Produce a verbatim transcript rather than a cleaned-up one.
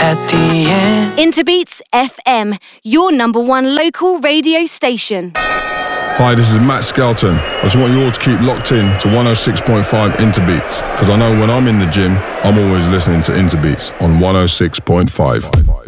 at the end. Interbeats F M, your number one local radio station. Hi, this is Matt Skelton. I just want you all to keep locked in to one oh six point five Interbeats, because I know when I'm in the gym, I'm always listening to Interbeats on one oh six point five.